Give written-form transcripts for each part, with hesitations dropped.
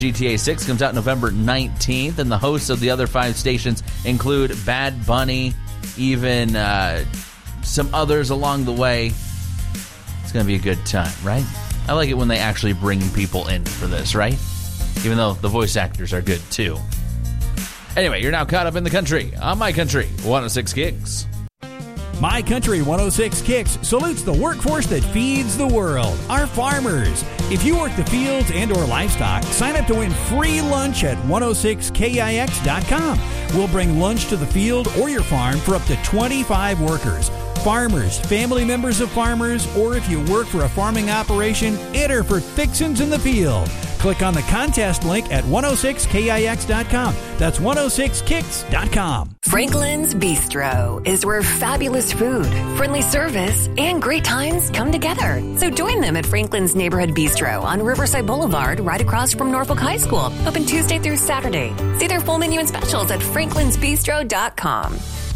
GTA 6 comes out November 19th, and the hosts of the other 5 stations include Bad Bunny, even some others along the way. It's going to be a good time, right? I like it when they actually bring people in for this, right? Even though the voice actors are good, too. Anyway, you're now caught up in the country on My Country 106 Kicks. My Country 106 Kicks salutes the workforce that feeds the world, our farmers. If you work the fields and or livestock, sign up to win free lunch at 106kix.com. We'll bring lunch to the field or your farm for up to 25 workers. Farmers, family members of farmers, or if you work for a farming operation, enter for Fixins in the Field. Click on the contest link at 106kix.com. That's 106kicks.com. Franklin's Bistro is where fabulous food, friendly service, and great times come together. So join them at Franklin's Neighborhood Bistro on Riverside Boulevard, right across from Norfolk High School. Open Tuesday through Saturday. See their full menu and specials at franklinsbistro.com.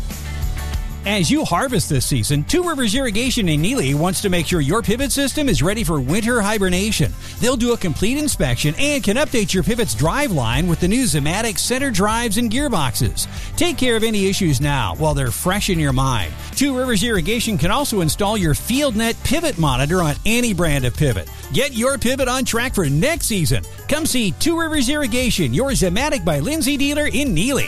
As you harvest this season, Two Rivers Irrigation in Neely wants to make sure your pivot system is ready for winter hibernation. They'll do a complete inspection and can update your pivot's drive line with the new Zematic center drives and gearboxes. Take care of any issues now while they're fresh in your mind. Two Rivers Irrigation can also install your FieldNet pivot monitor on any brand of pivot. Get your pivot on track for next season. Come see Two Rivers Irrigation, your Zematic by Lindsay dealer in Neely.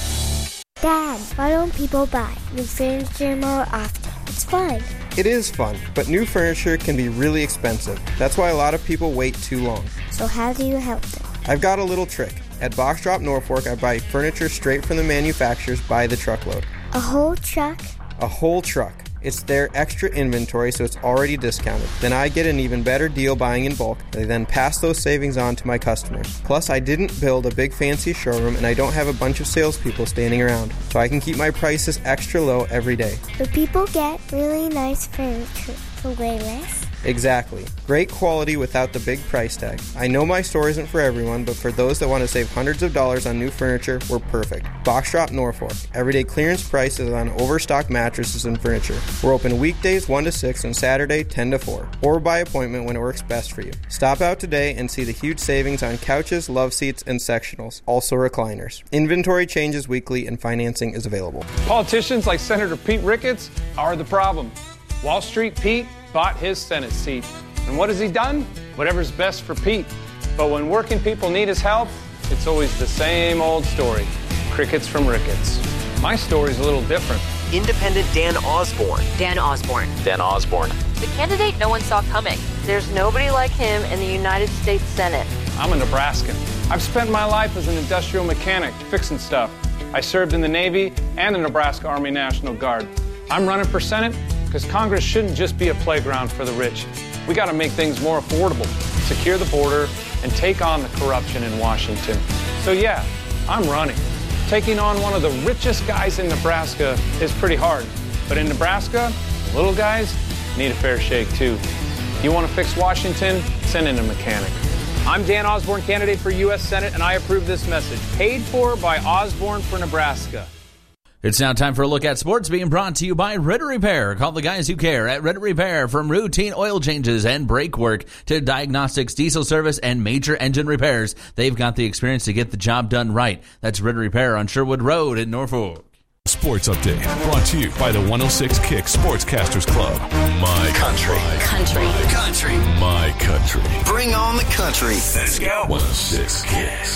Dad, why don't people buy new furniture more often? It's fun. It is fun, but new furniture can be really expensive. That's why a lot of people wait too long. So how do you help them? I've got a little trick. At Box Drop Norfolk, I buy furniture straight from the manufacturers by the truckload. A whole truck? A whole truck. It's their extra inventory, so it's already discounted. Then I get an even better deal buying in bulk. They then pass those savings on to my customers. Plus, I didn't build a big fancy showroom, and I don't have a bunch of salespeople standing around, so I can keep my prices extra low every day. Do people get really nice furniture for way less? Exactly. Great quality without the big price tag. I know my store isn't for everyone, but for those that want to save hundreds of dollars on new furniture, we're perfect. Box Drop Norfolk. Everyday clearance prices on overstock mattresses and furniture. We're open weekdays 1 to 6 and Saturday 10 to 4. Or by appointment when it works best for you. Stop out today and see the huge savings on couches, love seats, and sectionals. Also recliners. Inventory changes weekly and financing is available. Politicians like Senator Pete Ricketts are the problem. Wall Street Pete bought his Senate seat. And what has he done? Whatever's best for Pete. But when working people need his help, it's always the same old story. Crickets from Ricketts. My story's a little different. Independent Dan Osborne. Dan Osborne. Dan Osborne. The candidate no one saw coming. There's nobody like him in the United States Senate. I'm a Nebraskan. I've spent my life as an industrial mechanic, fixing stuff. I served in the Navy and the Nebraska Army National Guard. I'm running for Senate because Congress shouldn't just be a playground for the rich. We got to make things more affordable, secure the border, and take on the corruption in Washington. So yeah, I'm running. Taking on one of the richest guys in Nebraska is pretty hard. But in Nebraska, the little guys need a fair shake too. You want to fix Washington? Send in a mechanic. I'm Dan Osborne, candidate for U.S. Senate, and I approve this message. Paid for by Osborne for Nebraska. It's now time for a look at sports, being brought to you by Ritter Repair. Call the guys who care at Ritter Repair. From routine oil changes and brake work to diagnostics, diesel service, and major engine repairs, they've got the experience to get the job done right. That's Ritter Repair on Sherwood Road in Norfolk. Sports Update brought to you by the 106 Kick Sportscasters Club. My country. Country. My country. Bring on the country. Let's go. 106 Kicks.